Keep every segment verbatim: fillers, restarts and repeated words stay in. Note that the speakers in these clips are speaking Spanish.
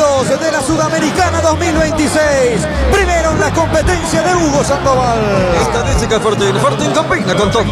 minutos de la Sudamericana dos mil veintiséis. Primero en la competencia de Hugo Sandoval. Estadística Fortín. Fortín combina con todo.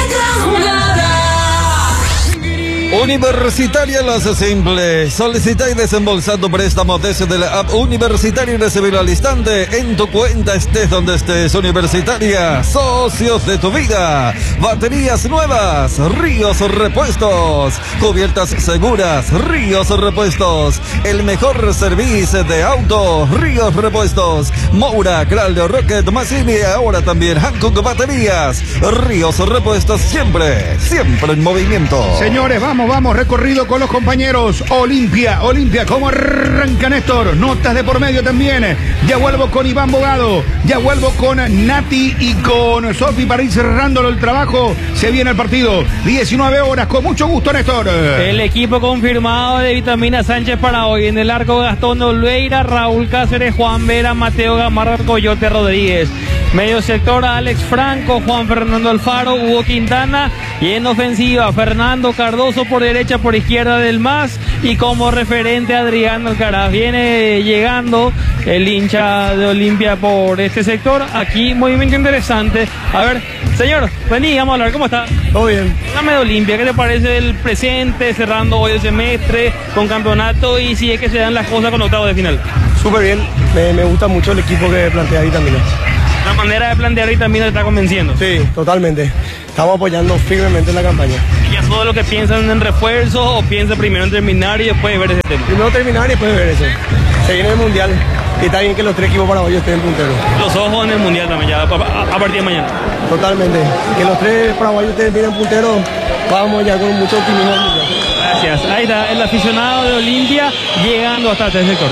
Universitaria lo hace simple. Solicita y desembolsa tu préstamo desde la app Universitaria y recibirlo al instante en tu cuenta, estés donde estés. Universitaria, socios de tu vida. Baterías nuevas, Ríos Repuestos. Cubiertas seguras, Ríos Repuestos. El mejor servicio de auto, Ríos Repuestos. Moura, Craldo, Rocket, Massini, ahora también Hankook Baterías. Ríos Repuestos, siempre, siempre en movimiento. Señores, vamos. Vamos, recorrido con los compañeros. Olimpia, Olimpia, ¿cómo arranca Néstor? Notas de por medio también. Ya vuelvo con Iván Bogado, ya vuelvo con Nati y con Sofi para ir cerrándolo el trabajo. Se viene el partido, diecinueve horas, con mucho gusto, Néstor. El equipo confirmado de Vitamina Sánchez para hoy. En el arco, Gastón Olveira, Raúl Cáceres, Juan Vera, Mateo Gamarra, Coyote Rodríguez. Medio sector, Alex Franco, Juan Fernando Alfaro, Hugo Quintana. Y en ofensiva, Fernando Cardoso por derecha, por izquierda del M A S. Y como referente, Adrián Alcaraz. Viene llegando el hincha de Olimpia por este sector. Aquí, movimiento interesante. A ver, señor, vení, vamos a hablar. ¿Cómo está? Todo bien. Háblame de Olimpia. ¿Qué te parece el presente, cerrando hoy el semestre con campeonato? Y si es que se dan las cosas con octavos de final. Súper bien. Me, me gusta mucho el equipo que plantea Vitamina. La manera de plantear Vitamina te está convenciendo. Sí, totalmente. Estamos apoyando firmemente en la campaña. ¿Y ya todo lo que piensan en refuerzos o piensan primero en terminar y después ver ese tema? Primero terminar y después ver ese. Se viene el Mundial y está bien que los tres equipos paraguayos estén punteros. Los ojos en el Mundial también, ya a, a, a partir de mañana. Totalmente. Que los tres paraguayos estén bien punteros, vamos ya con mucho optimismo al Mundial. Gracias. Ahí está el aficionado de Olimpia llegando hasta este sector.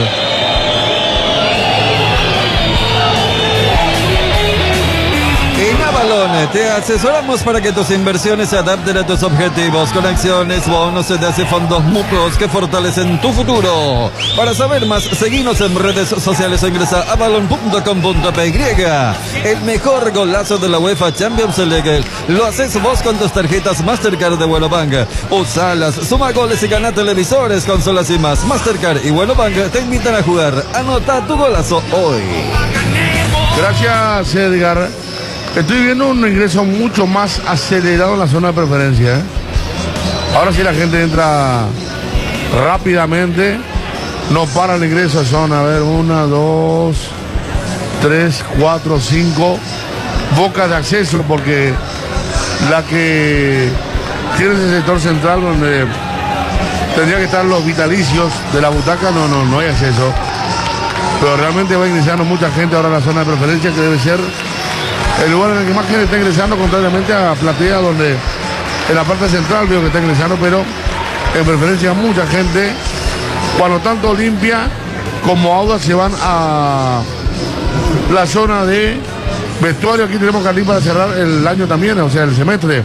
En Avalon te asesoramos para que tus inversiones se adapten a tus objetivos con acciones, bonos de hace fondos mutuos que fortalecen tu futuro. Para saber más, seguinos en redes sociales o ingresa a avalon punto com punto p y. El mejor golazo de la UEFA Champions League lo haces vos con tus tarjetas Mastercard de Vuelo Bank. Usalas, suma goles y gana televisores, consolas y más. Mastercard y Vuelo Bank te invitan a jugar. Anota tu golazo hoy. Gracias, Edgar. Estoy viendo un ingreso mucho más acelerado en la zona de preferencia, ¿eh? Ahora sí la gente entra rápidamente. No para el ingreso, son, a ver, una, dos, tres, cuatro, cinco bocas de acceso, porque la que tiene ese sector central donde tendría que estar los vitalicios de la butaca, no, no, no hay acceso. Pero realmente va ingresando mucha gente ahora en la zona de preferencia, que debe ser el lugar en el que más gente está ingresando, contrariamente a Platea, donde en la parte central veo que está ingresando, pero en preferencia mucha gente. Cuando tanto Olimpia como Audax se van a la zona de vestuario. Aquí tenemos Carlín para cerrar el año también, o sea, el semestre.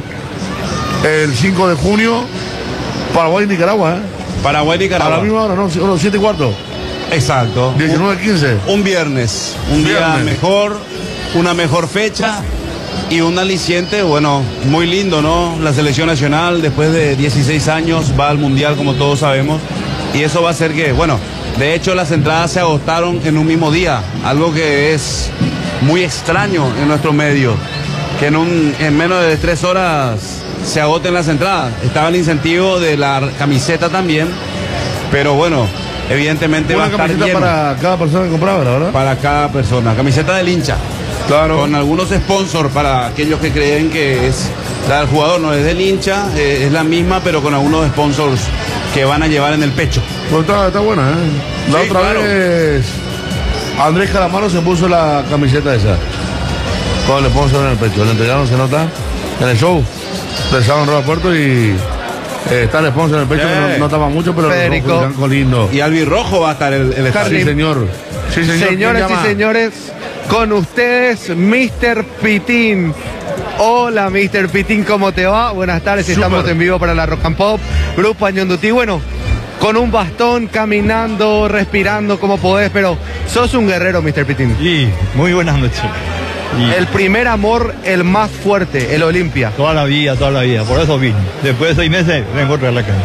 El cinco de junio, Paraguay y Nicaragua, ¿eh? Paraguay y Nicaragua. A la misma hora, ¿no? Los siete y cuarto. Exacto. diecinueve quince. Un viernes. Un Viernes. día mejor, una mejor fecha y un aliciente, bueno, muy lindo, ¿no? La selección nacional, después de dieciséis años, va al Mundial, como todos sabemos. Y eso va a hacer que, bueno, de hecho las entradas se agotaron en un mismo día. Algo que es muy extraño en nuestro medio. Que en, un, en menos de tres horas se agoten las entradas. Estaba el incentivo de la camiseta también. Pero bueno, evidentemente Una va a estar camiseta lleno. para cada persona que compraba, ¿verdad? Para cada persona. Camiseta del hincha. Claro. Con algunos sponsors para aquellos que creen que es la del jugador, no es del hincha, eh, es la misma, pero con algunos sponsors que van a llevar en el pecho. Pues está, está buena, ¿eh? La Sí, otra claro. vez Andrés Calamaro se puso la camiseta esa con el sponsor en el pecho. Le entregaron, se nota, en el show del Salón Roda Puerto y eh, está el sponsor en el pecho, Sí. que no, no estaba mucho, pero Federico. el blanco lindo. Y albirrojo va a estar el, el estadio. Sí, señor. Sí, señor. Señoras ¿Quién y llama? señores, con ustedes, mister Pitín. Hola, mister Pitín, ¿cómo te va? Buenas tardes, Súper. estamos en vivo para la Rock and Pop, Grupo Añondutí. Bueno, con un bastón, caminando, respirando como podés, pero sos un guerrero, mister Pitín. Y muy buenas noches. Y El primer amor, el más fuerte, el Olimpia. toda la vida, toda la vida, por eso vine. Después de seis meses vengo otra vez a la cancha.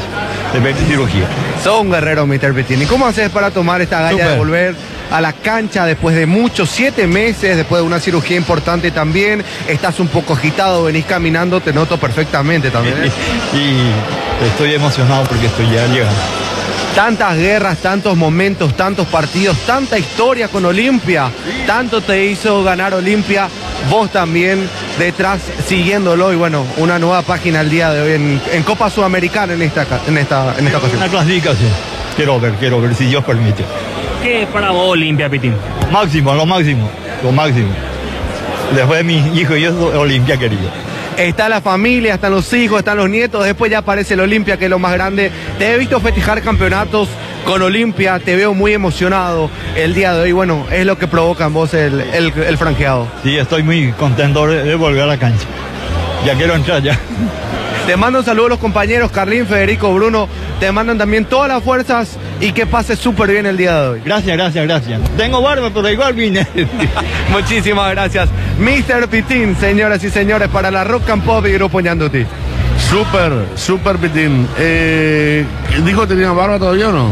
de cirugía. Sos un guerrero, mister Pitini. ¿Cómo haces para tomar esta galla Super. de volver a la cancha después de muchos, siete meses, después de una cirugía importante también? Estás un poco agitado, venís caminando, te noto perfectamente también, ¿eh? Y estoy emocionado porque estoy ya llegando. Tantas guerras, tantos momentos, tantos partidos, tanta historia con Olimpia. Tanto te hizo ganar Olimpia, vos también detrás siguiéndolo. Y bueno, una nueva página el día de hoy en, en Copa Sudamericana en esta, en esta, en esta ocasión. Una clasificación. Quiero ver, quiero ver si Dios permite. ¿Qué es para vos Olimpia, Pitín? Máximo, lo máximo, lo máximo. Después de mi hijo y yo, Olimpia querido. Está la familia, están los hijos, están los nietos, después ya aparece el Olimpia, que es lo más grande. Te he visto festejar campeonatos con Olimpia, te veo muy emocionado el día de hoy. Bueno, es lo que provoca en vos el, el, el franqueado. Sí, estoy muy contento de, de volver a la cancha. Ya quiero entrar ya. Te mando un saludo a los compañeros, Carlín, Federico, Bruno. Te mandan también todas las fuerzas y que pase súper bien el día de hoy. Gracias, gracias, gracias. Tengo barba, pero igual vine. Muchísimas gracias. mister Pitín, señoras y señores, para la Rock and Pop y Grupo Ñanduti. Súper, súper Pitín. Eh, ¿Dijo que tenía barba todavía o no?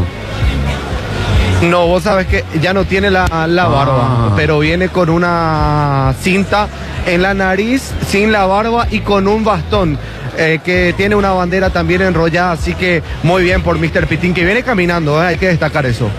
No, vos sabes que ya no tiene la, la barba, Ah. pero viene con una cinta en la nariz, sin la barba y con un bastón. Eh, que tiene una bandera también enrollada, así que muy bien por mister Pitín, que viene caminando, ¿eh? Hay que destacar eso.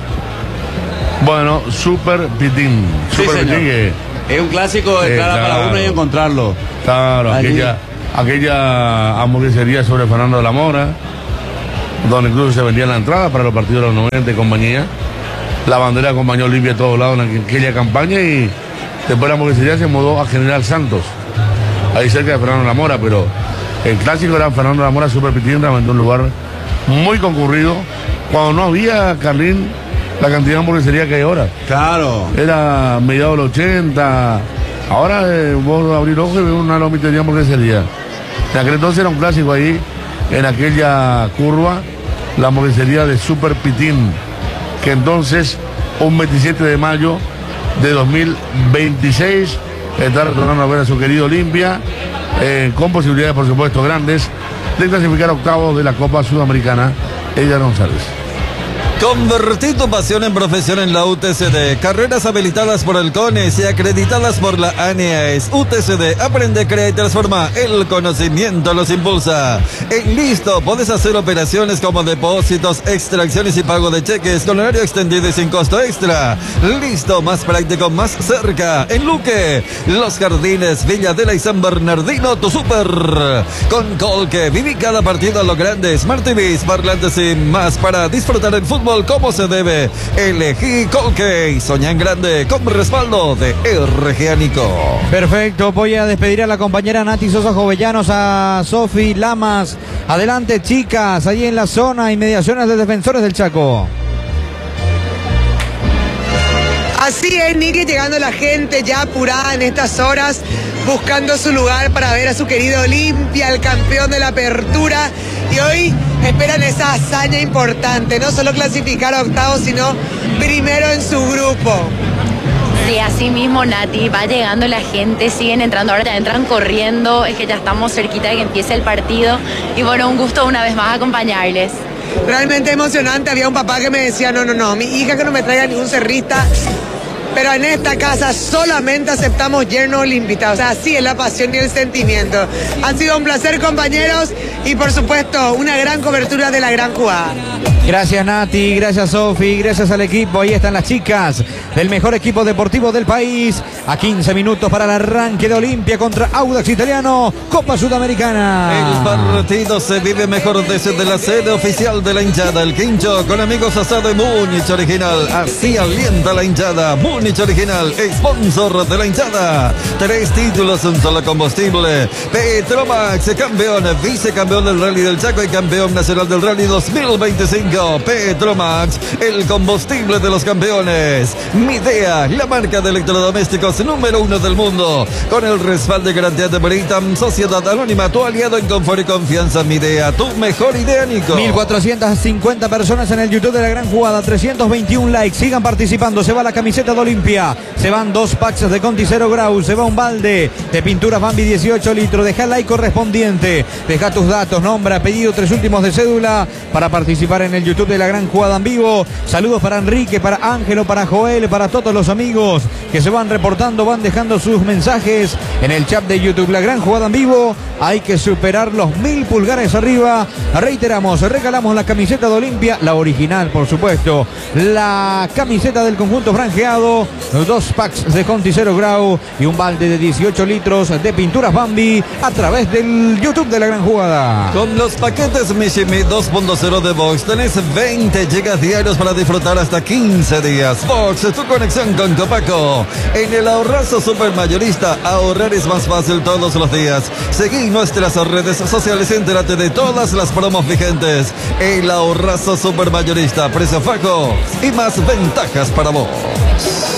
Bueno, súper Pitín. Sí, Súper señor. Pitín que... Es un clásico de Eh, cara para claro. uno y encontrarlo. Claro, Allí. aquella, aquella hamburguesería sobre Fernando de la Mora, donde incluso se vendía la entrada para los partidos de los noventa y compañía. La bandera acompañó Olimpia a todos lados en aquella campaña y después la hamburguesería se mudó a General Santos, ahí cerca de Fernando de la Mora, pero el clásico era Fernando de la Mora, Super Pitín, realmente un lugar muy concurrido, cuando no había, Carlín, la cantidad de hamburguesería que hay ahora. Claro. Era mediados de los ochenta. Ahora eh, vos abrir ojos y ves una lomitería de hamburguesería. En aquel entonces era un clásico ahí, en aquella curva, la hamburguesería de Super Pitín, que entonces, un veintisiete de mayo de dos mil veintiséis, está retornando a ver a su querido Olimpia, eh, con posibilidades, por supuesto, grandes, de clasificar octavos de la Copa Sudamericana. Edgar González. Convertí tu pasión en profesión en la U T C D. Carreras habilitadas por el CONES y acreditadas por la A N A E S. U T C D, aprende, crea y transforma. El conocimiento los impulsa. En Listo, podés hacer operaciones como depósitos, extracciones y pago de cheques con horario extendido y sin costo extra. Listo, más práctico, más cerca. En Luque, Los Jardines, Villadela y San Bernardino, tu super. Con Colque, viví cada partido a lo grande. Smart T Vs, parlantes y más para disfrutar el fútbol como se debe. Elegí Colque y soñá en grande con respaldo de R G Anico. Perfecto, voy a despedir a la compañera Nati Sosa Jovellanos, a Sofi Lamas. Adelante, chicas, allí en la zona, inmediaciones de Defensores del Chaco. Así es, Nicky, llegando la gente ya apurada en estas horas, buscando su lugar para ver a su querido Olimpia, el campeón de la apertura. Y hoy esperan esa hazaña importante, no solo clasificar a octavos, sino primero en su grupo. Sí, así mismo, Nati, va llegando la gente, siguen entrando, ahora ya entran corriendo, es que ya estamos cerquita de que empiece el partido. Y bueno, un gusto una vez más acompañarles. Realmente emocionante, había un papá que me decía, no, no, no, mi hija que no me traiga ningún cerrista. Pero en esta casa solamente aceptamos yernos invitados. O sea, así es la pasión y el sentimiento. Ha sido un placer, compañeros, y por supuesto, una gran cobertura de la gran jugada. Gracias, Nati, gracias, Sofi, gracias al equipo. Ahí están las chicas del mejor equipo deportivo del país. A quince minutos para el arranque de Olimpia contra Audax Italiano, Copa Sudamericana. El partido se vive mejor desde la sede oficial de la hinchada, el Quincho, con amigos asado y Múnich Original. Así alienta la hinchada. Múnich Original, sponsor de la hinchada. Tres títulos, un solo combustible. Petromax, campeón, vicecampeón del Rally del Chaco y campeón nacional del Rally dos mil veinticinco. Petromax, el combustible de los campeones. Midea, la marca de electrodomésticos número uno del mundo. Con el respaldo y garantía de Britam, Sociedad Anónima, tu aliado en confort y confianza. Midea, tu mejor idea, Nico. mil cuatrocientas cincuenta personas en el YouTube de la gran jugada, trescientos veintiún likes. Sigan participando, se va la camiseta de Olimpia. Olimpia. Se van dos packs de Conti cero grau, se va un balde de pinturas Bambi dieciocho litros. Deja el like correspondiente, deja tus datos, nombre, apellido, tres últimos de cédula para participar en el YouTube de La Gran Jugada en Vivo. Saludos para Enrique, para Ángelo, para Joel, para todos los amigos que se van reportando, van dejando sus mensajes en el chat de YouTube. La Gran Jugada en Vivo, hay que superar los mil pulgares arriba. Reiteramos, regalamos la camiseta de Olimpia, la original por supuesto, la camiseta del conjunto franjeado, dos packs de Conti cero grau y un balde de dieciocho litros de pinturas Bambi a través del YouTube de La Gran Jugada. Con los paquetes Mishimi dos punto cero de Vox tenés veinte gigas diarios para disfrutar hasta quince días. Vox, tu conexión con Copaco. En el ahorrazo supermayorista, ahorrar es más fácil todos los días. Seguí nuestras redes sociales y entérate de todas las promos vigentes. El ahorrazo supermayorista, precio fijo y más ventajas para vos.